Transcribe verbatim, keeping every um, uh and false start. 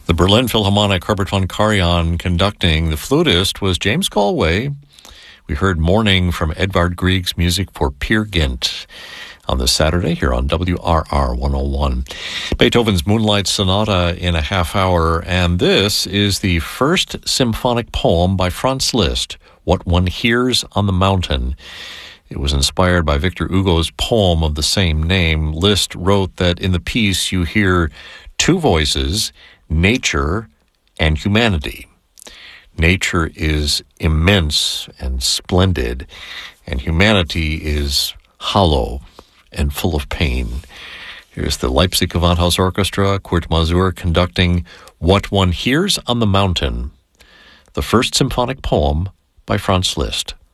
The Berlin Philharmonic, Herbert von Karajan conducting. The flutist was James Galway. We heard Morning from Edvard Grieg's music for Peer Gynt on this Saturday here on W R R one oh one. Beethoven's Moonlight Sonata in a half hour, and this is the first symphonic poem by Franz Liszt, What One Hears on the Mountain. It was inspired by Victor Hugo's poem of the same name. Liszt wrote that in the piece you hear two voices, nature and humanity. Nature is immense and splendid, and humanity is hollow and full of pain. Here's the Leipzig Gewandhaus Orchestra, Kurt Masur, conducting What One Hears on the Mountain, the first symphonic poem by Franz Liszt.